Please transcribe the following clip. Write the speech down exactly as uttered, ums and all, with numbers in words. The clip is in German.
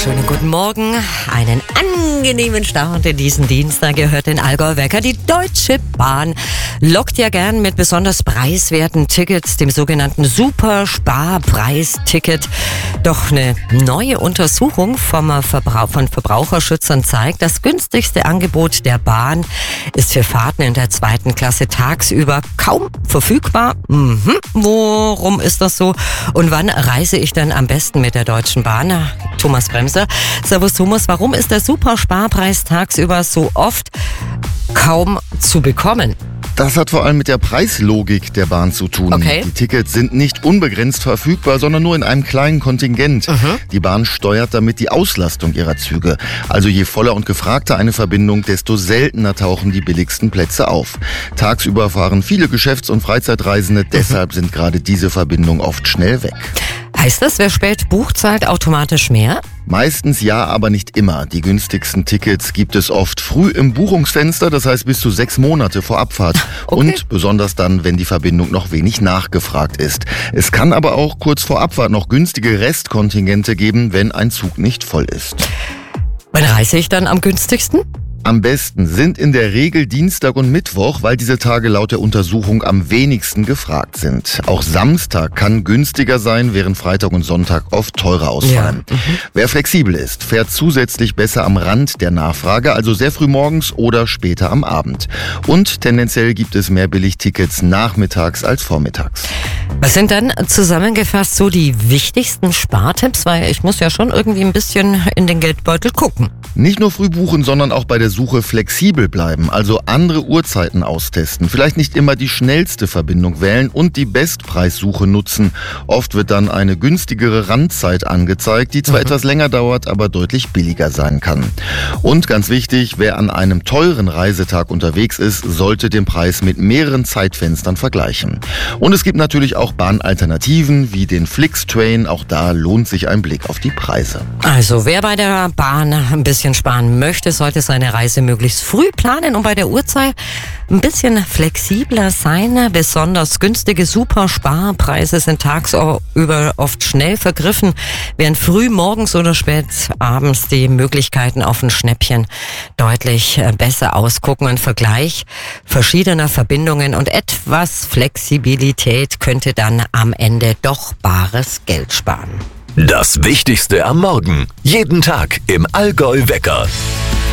Schönen guten Morgen, einen angenehmen Start in diesen Dienstag. Ihr hört den Allgäu-Wecker. Die Deutsche Bahn lockt ja gern mit besonders preiswerten Tickets, dem sogenannten Super-Sparpreisticket. Doch eine neue Untersuchung vom Verbrauch, von Verbraucherschützern zeigt, das günstigste Angebot der Bahn ist für Fahrten in der zweiten Klasse tagsüber kaum verfügbar. Mhm. Worum ist das so? Und wann reise ich dann am besten mit der Deutschen Bahn? Thomas Bremser. Servus Thomas, warum ist der Supersparpreis tagsüber so oft kaum zu bekommen? Das hat vor allem mit der Preislogik der Bahn zu tun. Okay. Die Tickets sind nicht unbegrenzt verfügbar, sondern nur in einem kleinen Kontingent. Mhm. Die Bahn steuert damit die Auslastung ihrer Züge. Also je voller und gefragter eine Verbindung, desto seltener tauchen die billigsten Plätze auf. Tagsüber fahren viele Geschäfts- und Freizeitreisende, deshalb mhm. sind gerade diese Verbindungen oft schnell weg. Heißt das, wer spät bucht, zahlt automatisch mehr? Meistens ja, aber nicht immer. Die günstigsten Tickets gibt es oft früh im Buchungsfenster, das heißt bis zu sechs Monate vor Abfahrt. Okay. Und besonders dann, wenn die Verbindung noch wenig nachgefragt ist. Es kann aber auch kurz vor Abfahrt noch günstige Restkontingente geben, wenn ein Zug nicht voll ist. Wann reise ich dann am günstigsten? Am besten sind in der Regel Dienstag und Mittwoch, weil diese Tage laut der Untersuchung am wenigsten gefragt sind. Auch Samstag kann günstiger sein, während Freitag und Sonntag oft teurer ausfallen. Ja. Mhm. Wer flexibel ist, fährt zusätzlich besser am Rand der Nachfrage, also sehr früh morgens oder später am Abend. Und tendenziell gibt es mehr Billigtickets nachmittags als vormittags. Was sind dann zusammengefasst so die wichtigsten Spartipps? Weil ich muss ja schon irgendwie ein bisschen in den Geldbeutel gucken. Nicht nur früh buchen, sondern auch bei der Suche flexibel bleiben, also andere Uhrzeiten austesten. Vielleicht nicht immer die schnellste Verbindung wählen und die Bestpreissuche nutzen. Oft wird dann eine günstigere Randzeit angezeigt, die zwar mhm. etwas länger dauert, aber deutlich billiger sein kann. Und ganz wichtig, wer an einem teuren Reisetag unterwegs ist, sollte den Preis mit mehreren Zeitfenstern vergleichen. Und es gibt natürlich auch Bahnalternativen wie den Flixtrain. Auch da lohnt sich ein Blick auf die Preise. Also wer bei der Bahn ein bisschen sparen möchte, sollte seine Reise möglichst früh planen und bei der Uhrzeit ein bisschen flexibler sein. Besonders günstige Supersparpreise sind tagsüber oft schnell vergriffen, während früh morgens oder spät abends die Möglichkeiten auf ein Schnäppchen deutlich besser ausgucken. Ein Vergleich verschiedener Verbindungen und etwas Flexibilität könnte dann am Ende doch bares Geld sparen. Das Wichtigste am Morgen. Jeden Tag im Allgäu-Wecker.